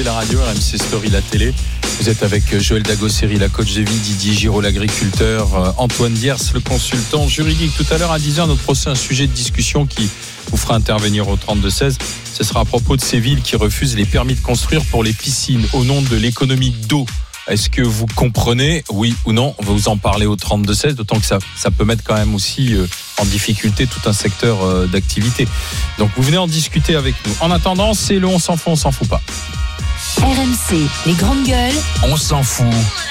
La radio, RMC Story, la télé. Vous êtes avec Joël Dagosseri, la coach de vie, Didier Giraud, l'agriculteur, Antoine Diers, le consultant juridique. Tout à l'heure à 10h, notre procès, un sujet de discussion qui vous fera intervenir au 32-16. Ce sera à propos de ces villes qui refusent les permis de construire pour les piscines au nom de l'économie d'eau. Est-ce que vous comprenez, oui ou non? On va vous en parler au 32-16, d'autant que ça peut mettre quand même aussi en difficulté tout un secteur d'activité. Donc vous venez en discuter avec nous. En attendant, c'est le on s'en fout pas. RMC, les grandes gueules. On s'en fout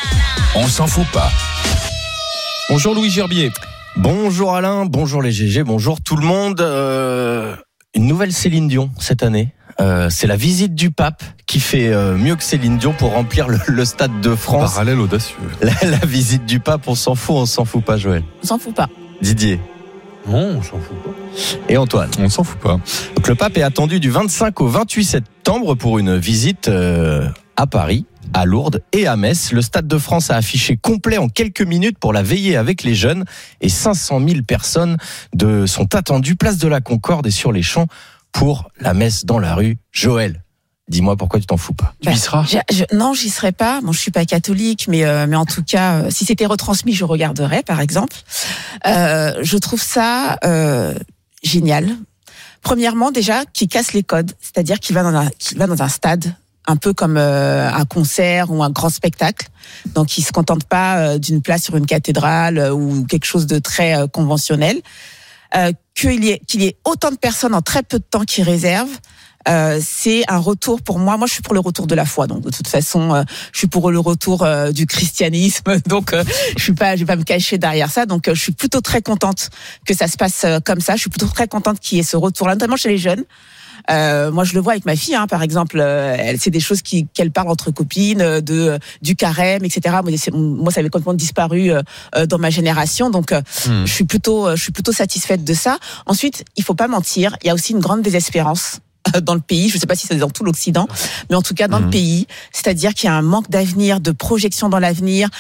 pas. Bonjour Louis Gerbier. Bonjour Alain, bonjour les GG, bonjour tout le monde. Une nouvelle Céline Dion cette année. C'est la visite du pape qui fait mieux que Céline Dion pour remplir le Stade de France. Parallèle audacieux. La visite du pape, on s'en fout pas Joël. On s'en fout pas. Didier. Non, on s'en fout pas. Et Antoine. On s'en fout pas. Donc le pape est attendu du 25 au 28 septembre pour une visite à Paris, à Lourdes et à Metz. Le Stade de France a affiché complet en quelques minutes pour la veillée avec les jeunes et 500 000 personnes sont attendues place de la Concorde et sur les champs pour la messe dans la rue. Joël, dis-moi pourquoi tu t'en fous pas. Tu y seras? Non, j'y serai pas. Bon, je suis pas catholique, mais en tout cas, si c'était retransmis, je regarderais, par exemple. Je trouve ça génial. Premièrement, déjà, qu'il casse les codes, c'est-à-dire qu'il va dans un stade, un peu comme un concert ou un grand spectacle. Donc, il se contente pas d'une place sur une cathédrale ou quelque chose de très conventionnel. Qu'il y ait autant de personnes en très peu de temps qui réservent, c'est un retour pour moi. Moi, je suis pour le retour de la foi. Donc, de toute façon, je suis pour le retour du christianisme. Donc, je vais pas me cacher derrière ça. Donc, je suis plutôt très contente que ça se passe comme ça. Je suis plutôt très contente qu'il y ait ce retour-là, notamment chez les jeunes. Moi, je le vois avec ma fille, par exemple. C'est des choses qu'elle parle entre copines, du carême, etc. Moi, ça avait complètement disparu dans ma génération. Donc, je suis plutôt satisfaite de ça. Ensuite, il faut pas mentir. Il y a aussi une grande désespérance dans le pays, je ne sais pas si c'est dans tout l'Occident, mais en tout cas dans le pays, c'est-à-dire qu'il y a un manque d'avenir, de projection dans l'avenir,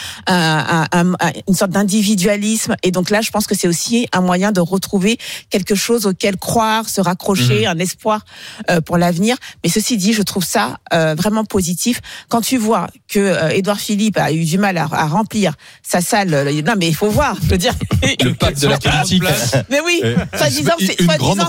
une sorte d'individualisme, et donc là je pense que c'est aussi un moyen de retrouver quelque chose auquel croire, se raccrocher, un espoir pour l'avenir. Mais ceci dit, je trouve ça vraiment positif. Quand tu vois que Édouard Philippe a eu du mal à remplir sa salle, non mais il faut voir, je veux dire, le pape de la politique. Mais oui, soi-disant c'était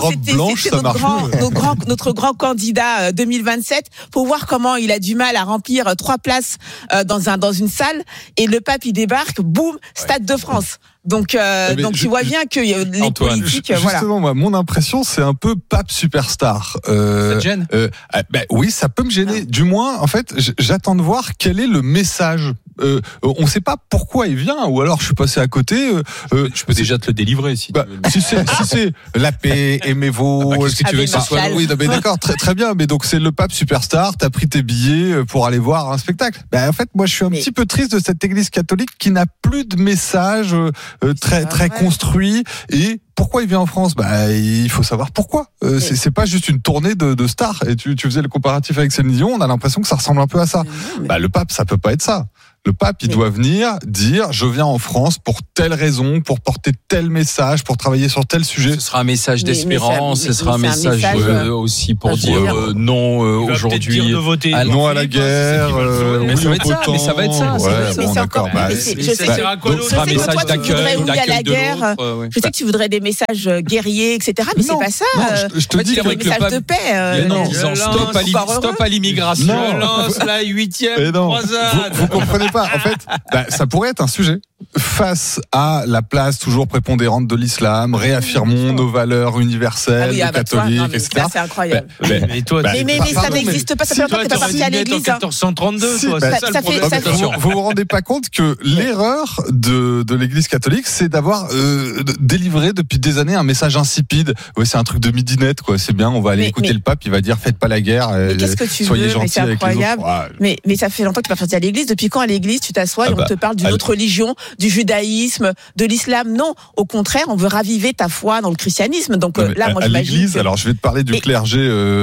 notre grand candidat 2027, pour voir comment il a du mal à remplir 3 places dans une salle, et le pape il débarque, boum, Stade de France. Donc tu vois bien que les Antoine, politiques, justement, moi, mon impression, c'est un peu pape superstar. Ça te gêne? Oui, ça peut me gêner. Du moins, en fait, j'attends de voir quel est le message. On ne sait pas pourquoi il vient, ou alors je suis passé à côté. Je peux déjà te le délivrer si tu veux. Si c'est la paix, aimez-vous. Qu'est-ce que tu veux que ce soit? Oui, non, mais d'accord, très bien. Mais donc c'est le pape superstar. T'as pris tes billets pour aller voir un spectacle. En fait, moi, je suis un petit peu triste de cette Église catholique qui n'a plus de message très construit. Et pourquoi il vient en France? Il faut savoir pourquoi. C'est pas juste une tournée de stars. Et tu faisais le comparatif avec Céline Dion, on a l'impression que ça ressemble un peu à ça. Le pape, ça peut pas être ça. Le pape, il doit venir dire, je viens en France pour telle raison, pour porter tel message, pour travailler sur tel sujet. Ce sera un message d'espérance, ce sera un message aussi pour dire non aujourd'hui, non à la guerre, mais ça va être ça, mais ça va être ça. Bon, d'accord. Ce sera un message d'accueil de l'autre. Je sais que tu voudrais des messages guerriers, etc. Mais c'est pas ça. Je te dis que le message de paix. En disant stop à l'immigration, lance la 8e croisade. Vous comprenez pas. En fait, ça pourrait être un sujet. Face à la place toujours prépondérante de l'islam, réaffirmons nos valeurs universelles, catholiques, etc. Là, c'est incroyable. Mais toi, mais ça n'existe pas. Ça fait longtemps que t'es pas parti à l'église. En 1432, toi. Vous vous rendez pas compte que l'erreur de l'Église catholique, c'est d'avoir délivré depuis des années un message insipide. Ouais, c'est un truc de midinette, quoi. C'est bien, on va aller écouter le pape, il va dire faites pas la guerre. Mais qu'est-ce que tu soyez veux? gentils avec les autres. Mais ça fait longtemps que t'es pas parti à l'église. Depuis quand à l'église tu t'assois et on te parle d'une autre religion, du judaïsme, de l'islam? Non, au contraire, on veut raviver ta foi dans le christianisme. Donc là, moi, j'imagine l'église, alors je vais te parler du clergé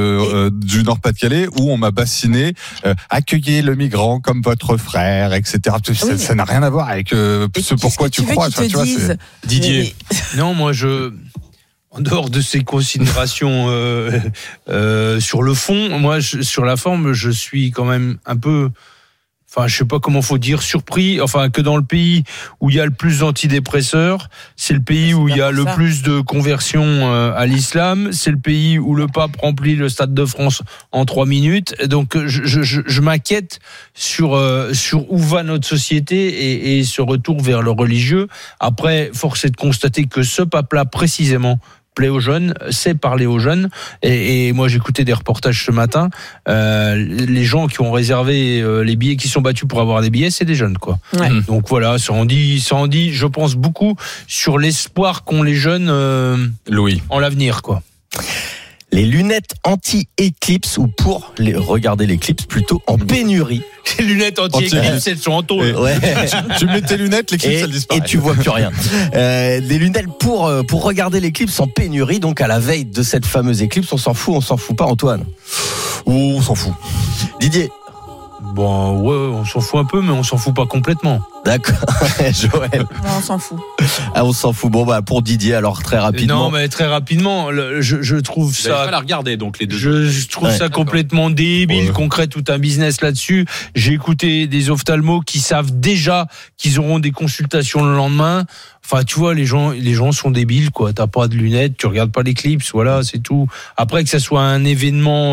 du Nord-Pas-de-Calais où on m'a bassiné, accueillez le migrant comme votre frère, etc. Ça n'a rien à voir avec ce pourquoi tu crois. Didier. Non, moi en dehors de ces considérations sur le fond, moi, sur la forme, je suis quand même un peu... Enfin, je sais pas comment faut dire, surpris. Enfin, que dans le pays où il y a le plus d'antidépresseurs, c'est le pays où il y a le plus de conversions à l'islam, c'est le pays où le pape remplit le Stade de France en 3 minutes. Donc, je m'inquiète sur où va notre société et ce retour vers le religieux. Après, force est de constater que ce pape-là, précisément, plaît aux jeunes, sait parler aux jeunes, et moi j'écoutais des reportages ce matin, les gens qui ont réservé les billets, qui sont battus pour avoir des billets, c'est des jeunes, quoi. Ouais. Donc voilà, ça en dit, je pense, beaucoup sur l'espoir qu'ont les jeunes Louis, en l'avenir, quoi. Les lunettes anti-éclipse, ou pour regarder l'éclipse plutôt en pénurie. Les lunettes anti-éclipse, elles sont en tôle. Ouais. Tu mets tes lunettes, l'éclipse, elle disparaît. Et tu vois plus rien. Des lunettes pour regarder l'éclipse en pénurie, donc à la veille de cette fameuse éclipse. On s'en fout pas, Antoine? Oh, on s'en fout. Didier? Bon, ouais, on s'en fout un peu, mais on s'en fout pas complètement. D'accord. Joël? Non, on s'en fout. Ah, on s'en fout. Bon, bah, pour Didier, alors très rapidement. Non, mais très rapidement, je trouve vous n'allez ça... pas la regarder, donc les deux. Je trouve ça complètement débile, qu'on crée tout un business là-dessus. J'ai écouté des ophtalmos qui savent déjà qu'ils auront des consultations le lendemain. Enfin, tu vois, les gens sont débiles, quoi. T'as pas de lunettes, tu regardes pas l'éclipse, voilà, c'est tout. Après, que ça soit un événement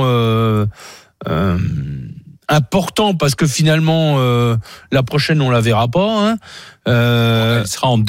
important, parce que finalement la prochaine on la verra pas, hein. Elle sera en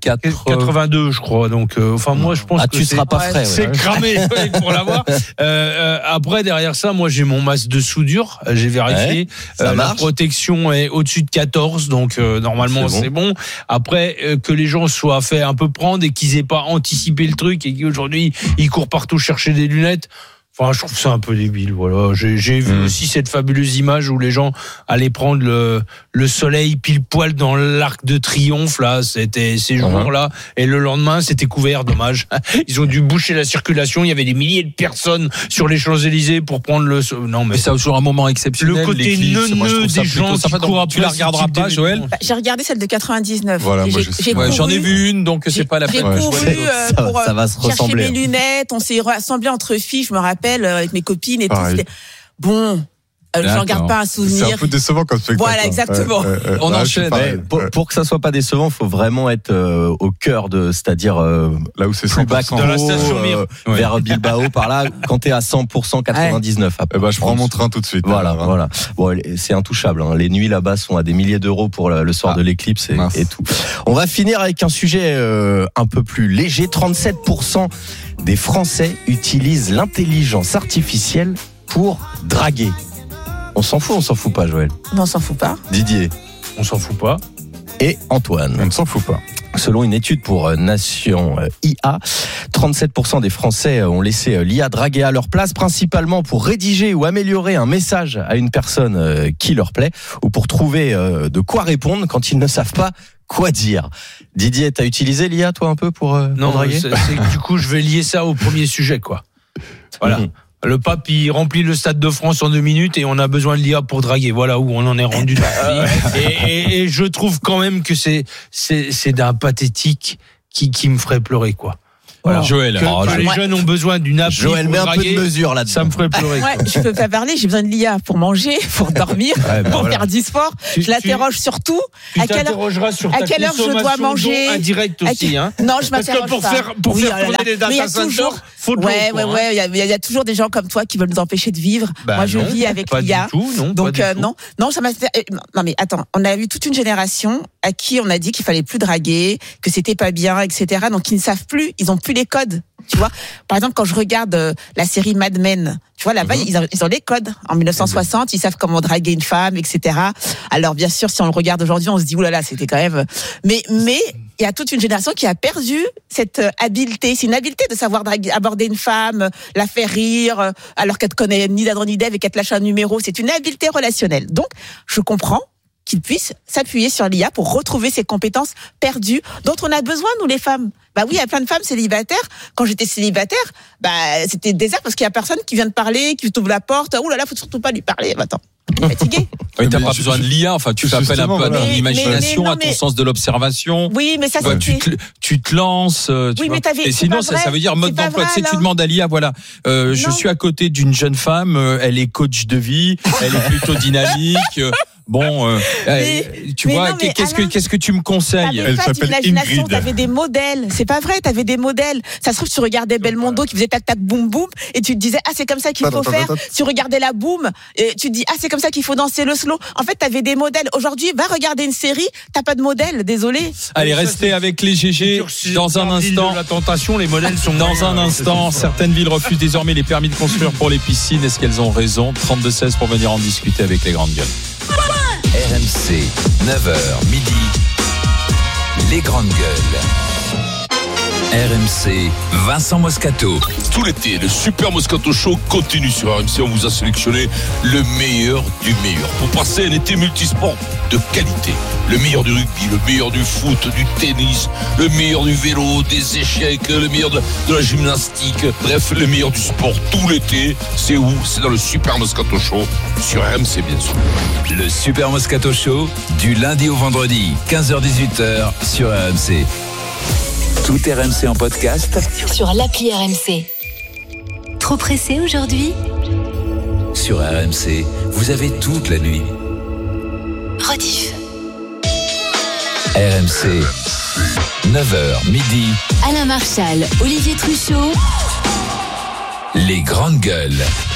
82, je crois. Donc moi je pense que tu seras pas frais. c'est cramé pour l'avoir. Après, derrière ça, moi j'ai mon masque de soudure, j'ai vérifié, la protection est au-dessus de 14, donc normalement c'est bon. Après, que les gens soient fait un peu prendre et qu'ils aient pas anticipé le truc et qu'aujourd'hui ils courent partout chercher des lunettes. Enfin, je trouve ça un peu débile, voilà. J'ai vu aussi cette fabuleuse image où les gens allaient prendre le soleil pile poil dans l'arc de triomphe, là. C'était ces jours-là. Et le lendemain, c'était couvert, dommage. Ils ont dû boucher la circulation. Il y avait des milliers de personnes sur les Champs-Élysées pour prendre non, mais ça a toujours un moment exceptionnel. Le côté neuneux des gens qui courent après. Tu la regarderas pas, Joël? J'ai regardé celle de 99. Voilà, moi, j'en ai vu une, donc c'est pas la peine. J'ai couru pour ça va se chercher ressembler. mes lunettes. On s'est rassemblés entre filles, je me rappelle, avec mes copines et tout. Bon, j'en garde pas un souvenir. C'est un peu décevant comme spectacle. Voilà, exactement. On enchaîne. Pour que ça soit pas décevant, faut vraiment être au cœur c'est-à-dire là où c'est plus bas dans la station Mir, vers Bilbao, par là, quand t'es à 100%, 99. Je prends mon train tout de suite. Voilà. Bon, c'est intouchable, hein. Les nuits là-bas sont à des milliers d'euros pour le soir de l'éclipse et tout. On va finir avec un sujet un peu plus léger. 37% des Français utilisent l'intelligence artificielle pour draguer. On s'en fout pas, Joël? Non, on s'en fout pas. Didier? On s'en fout pas. Et Antoine? On ne s'en fout pas. Selon une étude pour Nation IA, 37% des Français ont laissé l'IA draguer à leur place, principalement pour rédiger ou améliorer un message à une personne qui leur plaît, ou pour trouver de quoi répondre quand ils ne savent pas quoi dire. Didier, t'as utilisé l'IA, toi, un peu pour draguer? Du coup, je vais lier ça au premier sujet, quoi. Voilà. Le pape, il remplit le Stade de France en 2 minutes et on a besoin de l'IA pour draguer. Voilà où on en est rendu. Et je trouve quand même que c'est d'un pathétique qui me ferait pleurer, quoi. Voilà. Joël, que les jeunes ont besoin d'une appli Joël, pour met un draguer, peu de mesure là-dedans. ça me ferait pleurer. Ouais, je peux pas parler, j'ai besoin de l'IA pour manger, pour dormir, pour faire du sport. Je l'interroge sur tout. Tu t'interrogeras sur ta quelle heure je dois consommation manger d'eau indirecte aussi, hein. Non, je Parce m'interroge que pour faire tourner des data centers, faut de l'eau. Ouais, il y a toujours des gens comme toi qui veulent nous empêcher de vivre. Moi, je vis avec l'IA. Donc non, ça m'a fait. Non, mais attends, on a eu toute une génération à qui on a dit qu'il fallait plus draguer, que c'était pas bien, etc. Donc ils ne savent plus, ils ont plus les codes. Tu vois, par exemple, quand je regarde la série Mad Men, tu vois, là-bas, ils ont les codes. En 1960, ils savent comment draguer une femme, etc. Alors, bien sûr, si on le regarde aujourd'hui, on se dit, oulala, c'était quand même... Mais il y a toute une génération qui a perdu cette habileté. C'est une habileté de savoir aborder une femme, la faire rire, alors qu'elle te connaît ni d'Adam ni d'Ève et qu'elle te lâche un numéro. C'est une habileté relationnelle. Donc, je comprends qu'ils puissent s'appuyer sur l'IA pour retrouver ces compétences perdues dont on a besoin, nous, les femmes. Bah oui, il y a plein de femmes célibataires. Quand j'étais célibataire, c'était désert parce qu'il y a personne qui vient te parler, qui t'ouvre la porte. Ouh là là, faut surtout pas lui parler. Attends. Fatigué. Oui, t'as pas besoin de l'IA. Enfin, tu fais appel un peu à ton imagination, à ton sens de l'observation. Oui, mais ça, tu te lances. Oui, mais et sinon, ça veut dire mode d'emploi. Tu sais, tu demandes à l'IA, voilà, je suis à côté d'une jeune femme, elle est coach de vie, elle est plutôt dynamique. Bon, tu vois, qu'est-ce que tu me conseilles? Elle s'appelle Ingrid. T'avais des modèles. C'est pas vrai, t'avais des modèles. Ça se trouve, tu regardais Belmondo qui faisait tac tac boum boum et tu te disais ah c'est comme ça qu'il faut faire. Tu regardais la boum et tu te dis ah c'est comme ça qu'il faut danser le slow. En fait, t'avais des modèles. Aujourd'hui, va regarder une série, t'as pas de modèle. Désolé. Allez, restez avec les GG dans un instant. La tentation, les modèles sont dans un instant. Certaines villes refusent désormais les permis de construire pour les piscines. Est-ce qu'elles ont raison? 32-16 pour venir en discuter avec les grandes gueules. RMC, 9h midi, les grandes gueules. RMC, Vincent Moscato. Tout l'été, le Super Moscato Show continue sur RMC. On vous a sélectionné le meilleur du meilleur pour passer un été multisport de qualité. Le meilleur du rugby, le meilleur du foot, du tennis, le meilleur du vélo, des échecs, le meilleur de la gymnastique. Bref, le meilleur du sport tout l'été. C'est où? C'est dans le Super Moscato Show sur RMC, bien sûr. Le Super Moscato Show, du lundi au vendredi, 15h-18h sur RMC. Tout RMC en podcast sur l'appli RMC. Trop pressé aujourd'hui? Sur RMC, vous avez toute la nuit. Rediff. RMC, 9h midi. Alain Marchal, Olivier Truchot. Les grandes gueules.